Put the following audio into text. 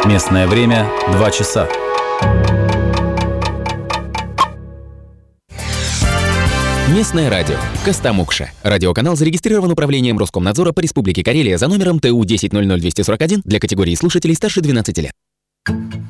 Местное время 2 часа. Местное радио. Костомукша. Радиоканал зарегистрирован управлением Роскомнадзора по Республике Карелия за номером ТУ 1000241 для категории слушателей старше 12 лет.